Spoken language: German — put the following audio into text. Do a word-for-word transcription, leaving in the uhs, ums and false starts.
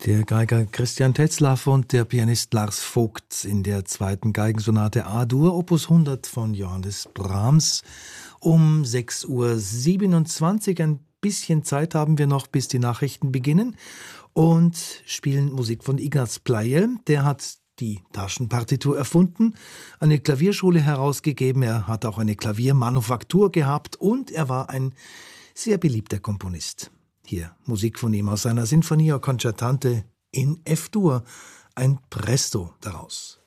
Der Geiger Christian Tetzlaff und der Pianist Lars Vogt in der zweiten Geigensonate A-Dur, Opus hundert von Johannes Brahms. Um sechs Uhr siebenundzwanzig, ein bisschen Zeit haben wir noch, bis die Nachrichten beginnen, und spielen Musik von Ignaz Pleyel. Der hat die Taschenpartitur erfunden, eine Klavierschule herausgegeben, er hat auch eine Klaviermanufaktur gehabt und er war ein sehr beliebter Komponist. Hier Musik von ihm aus seiner Sinfonia Concertante in F-Dur, ein Presto daraus.